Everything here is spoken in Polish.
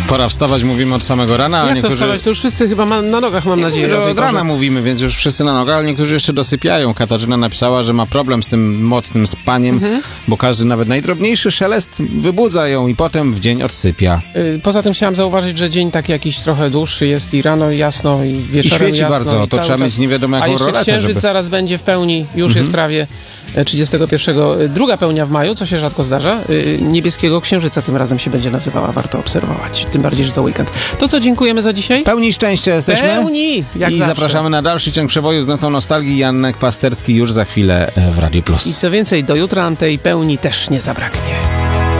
Pora wstawać, mówimy od samego rana, a Jak niektórzy... to wstawać? To już wszyscy chyba na nogach, mam nadzieję. że od rana mówimy, więc już wszyscy na nogach, ale niektórzy jeszcze dosypiają. Katarzyna napisała, że ma problem z tym mocnym spaniem, bo każdy, nawet najdrobniejszy szelest wybudza ją i potem w dzień odsypia. Poza tym chciałam zauważyć, że dzień taki jakiś trochę dłuższy jest i rano jasno i wieczorem I świeci jasno. bardzo, I to trzeba mieć nie wiadomo jaką a jeszcze roletę, księżyc żeby... zaraz będzie w pełni, już jest prawie 31. Druga pełnia w maju, co się rzadko zdarza. Niebieskiego księżyca tym razem się będzie nazywała, warto obserwować. Tym bardziej, że to weekend. To co, dziękujemy za dzisiaj? Pełni szczęścia jesteśmy. Pełni! Jak I zawsze. zapraszamy na dalszy ciąg przeboju z notą nostalgii. Janek Pasterski już za chwilę w Radio Plus. I co więcej, do jutra tej pełni też nie zabraknie.